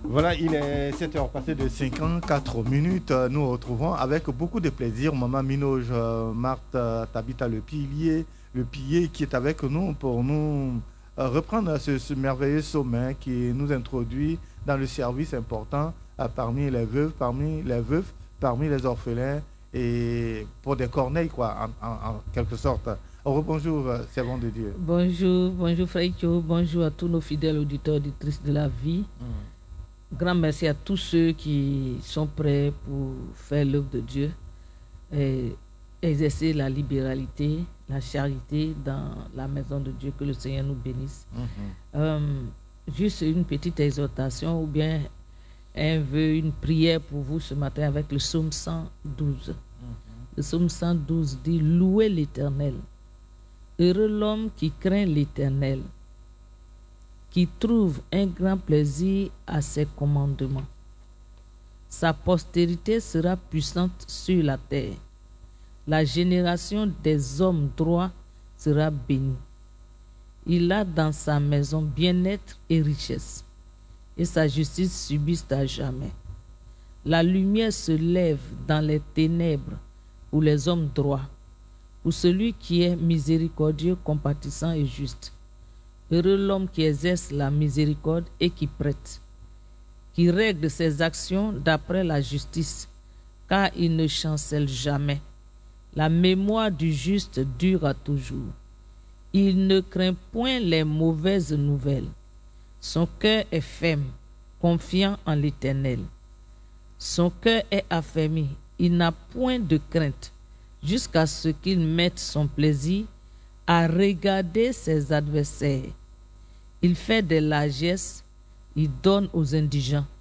Voilà, il est 7h passé de 54 minutes. Nous retrouvons avec beaucoup de plaisir Maman Minoge, Marthe Tabita le pilier qui est avec nous pour nous reprendre ce merveilleux sommet qui nous introduit dans le service important parmi les veuves, parmi les orphelins et pour des corneilles, quoi, en quelque sorte. Bonjour, servant de Dieu. Bonjour Fraicho, bonjour à tous nos fidèles auditeurs, auditrices de la vie. Grand merci à tous ceux qui sont prêts pour faire l'œuvre de Dieu et exercer la libéralité, la charité dans la maison de Dieu. Que le Seigneur nous bénisse. Juste une petite exhortation ou bien un vœu, une prière pour vous ce matin avec le psaume 112. Le psaume 112 dit « Louez l'Éternel. Heureux l'homme qui craint l'Éternel, qui trouve un grand plaisir à ses commandements. Sa postérité sera puissante sur la terre. La génération des hommes droits sera bénie. Il a dans sa maison bien-être et richesse, et sa justice subsiste à jamais. La lumière se lève dans les ténèbres pour les hommes droits, pour celui qui est miséricordieux, compatissant et juste. Heureux l'homme qui exerce la miséricorde et qui prête, qui règle ses actions d'après la justice, car il ne chancelle jamais. La mémoire du juste dure à toujours. Il ne craint point les mauvaises nouvelles. Son cœur est ferme, confiant en l'Éternel. Son cœur est affermi, il n'a point de crainte, jusqu'à ce qu'il mette son plaisir à regarder ses adversaires. Il fait des largesses, il donne aux indigents.